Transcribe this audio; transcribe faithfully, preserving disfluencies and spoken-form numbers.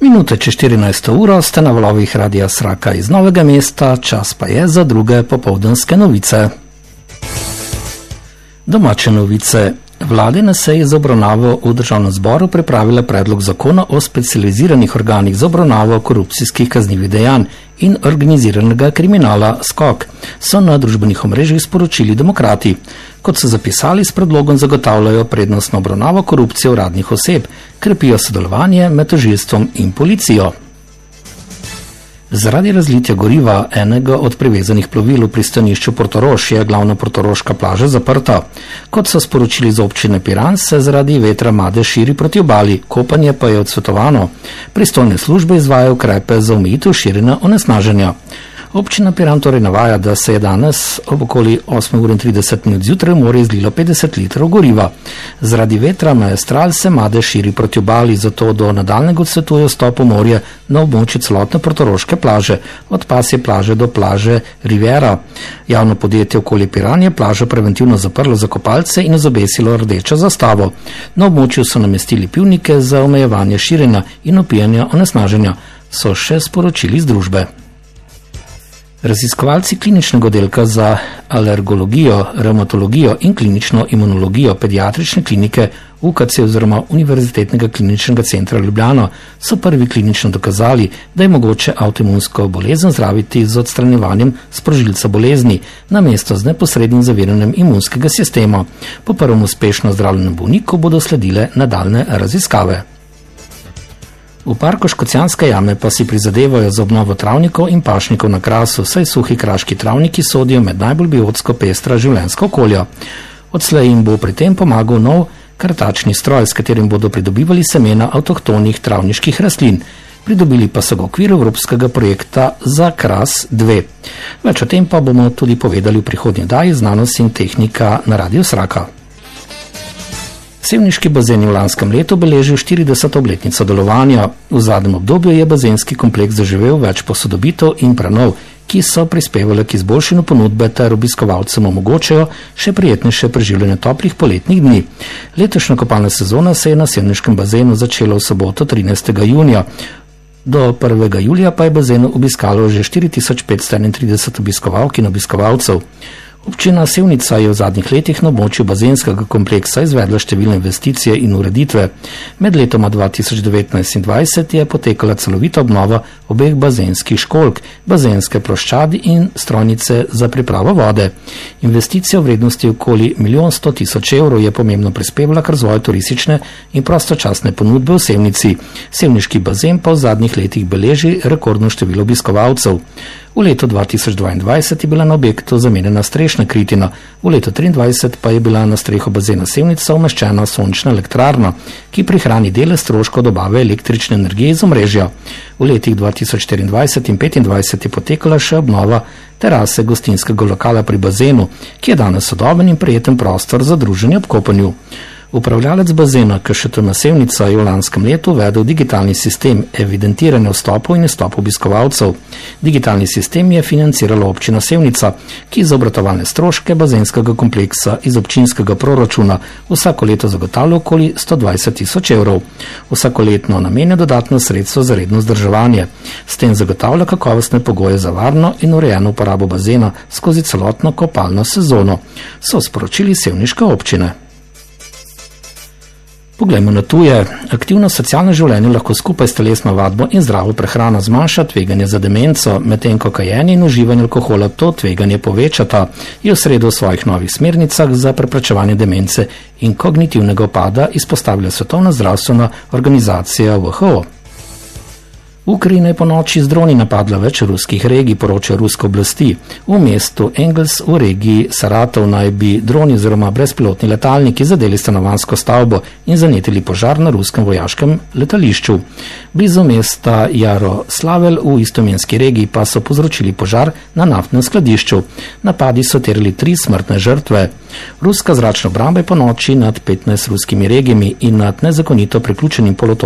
Minute čez štirinajsto uro ste na valovih Radia Sraka iz Novega mesta, čas pa je za druge popoldanske novice. Domače novice. Vlada na seji za obravnavo v Državnem zboru pripravila predlog zakona o specializiranih organih za obravnavo korupcijskih kaznivih dejanj in organiziranega kriminala skok, so na družbenih omrežjih sporočili Demokrati. Kot so zapisali, s predlogom zagotavljajo prednostno obravnavo korupcije uradnih oseb, krepijo sodelovanje med tožilstvom in policijo. Zaradi razlitja goriva enega od privezanih plovil v pristanišču Portorož je glavna portoroška plaža zaprta. Kot so sporočili z občine Piran, se zaradi vetra Made širi proti obali, kopanje pa je odsvetovano. Pristojne službe izvajajo ukrepe za omejitev širjenja onesnaženja. Občina Piran torej navaja, da se je danes ob okoli osem ur in trideset minut zjutraj v morje izlilo petdeset litrov goriva. Zaradi vetra Maestral se Made širi proti obali, zato do nadaljnjega odsvetuje vstop v morje na območju celotne portoroške plaže, od pasje plaže do plaže Rivera. Javno podjetje Okolje Piran je plažo preventivno zaprlo za kopalce in izobesilo rdečo zastavo. Na območju so namestili pivnike za omejevanje širjenja in opijanja onesnaženja, so še sporočili z družbe. Raziskovalci kliničnega oddelka za alergologijo, revmatologijo in klinično imunologijo pediatrične klinike U K C oziroma Univerzitetnega kliničnega centra Ljubljana so prvi klinično dokazali, da je mogoče avtoimunsko bolezen zdraviti z odstranjevanjem sprožilca bolezni, namesto z neposrednim zaviranjem imunskega sistema. Po prvem uspešno zdravljenem bolniku bodo sledile nadaljne raziskave. V parku Škocjanske jame pa si prizadevajo za obnovo travnikov in pašnikov na Krasu, saj suhi kraški travniki sodijo med najbolj biotsko pestra življenjska okolja. Odslej jim bo pri tem pomagal nov krtačni stroj, s katerim bodo pridobivali semena avtohtonih travniških rastlin. Pridobili pa so ga v okviru evropskega projekta za Kras dva. Več o tem pa bomo tudi povedali v prihodnji oddaji Znanost in tehnika na Radiu Sraka. Sevniški bazen je v lanskem letu beležil štirideseto obletnico delovanja. V zadnjem obdobju je bazenski kompleks doživel več posodobitev in prenov, ki so prispevali k izboljšanju ponudbe ter obiskovalcem omogočajo še prijetnejše preživljanje toplih poletnih dni. Letošnja kopalna sezona se je na sevniškem bazenu začela v soboto trinajstega junija. Do prvega julija pa je bazen obiskalo že štiri tisoč petsto enaintrideset obiskovalk in obiskovalcev. Občina Sevnica je v zadnjih letih na območju bazenskega kompleksa izvedla številne investicije in ureditve. Med letoma dva tisoč devetnajst in dvajset je potekala celovita obnova obeh bazenskih školjk, bazenske ploščadi in strojnice za pripravo vode. Investicija v vrednosti okoli milijon sto tisoč evrov je pomembno prispevala k razvoju turistične in prostočasne ponudbe v Sevnici. Sevniški bazen pa v zadnjih letih beleži rekordno število obiskovalcev. V letu dva tisoč dvaindvajset je bila na objektu zamenjena strešna kritina, v letu triindvajset pa je bila na streho bazena Sevnica umeščena sončna elektrarna, ki prihrani dele stroškov dobave električne energije iz omrežja. V letih dva tisoč štiriindvajset in petindvajset je potekala še obnova terase gostinskega lokala pri bazenu, ki je danes sodoben in prijeten prostor za druženje ob kopanju. Upravljalec bazena K Š T M Sevnica je v lanskem letu uvedel digitalni sistem evidentiranja vstopov in izstopov obiskovalcev. Digitalni sistem je financirala občina Sevnica, ki za obratovalne stroške bazenskega kompleksa iz občinskega proračuna vsako leto zagotavlja okoli sto dvajset tisoč evrov. Vsako letno namenja dodatno sredstvo za redno vzdrževanje. S tem zagotavlja kakovostne pogoje za varno in urejeno uporabo bazena skozi celotno kopalno sezono, so sporočili sevniške občine. Poglejmo na tuje. Aktivno socialno življenje lahko skupaj s telesno vadbo in zdravo prehrano zmanjša tveganje za demenco, medtem ko kajenje in uživanje alkohola to tveganje povečata, je v sredo v svojih novih smernicah za preprečevanje demence in kognitivnega upada izpostavila Svetovna zdravstvena organizacija W H O. Ukrajina je po noči z droni napadla več ruskih regij, poročajo ruske oblasti. V mestu Engels v regiji Saratov naj bi droni oziroma brezpilotni letalniki zadeli stanovanjsko stavbo in zanetili požar na ruskem vojaškem letališču. Blizu mesta Jaroslavel v istoimenski regiji pa so povzročili požar na naftnem skladišču. Napadi so terjali tri smrtne žrtve. Ruska zračna obramba je po noči nad petnajst ruskimi regijami in nad nezakonito priključenim polotokom